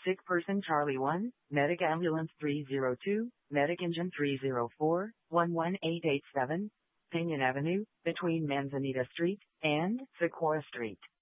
Sick person Charlie 1, Medic Ambulance 302, Medic Engine 304, 11887, Pinion Avenue, between Manzanita Street and Sequoia Street.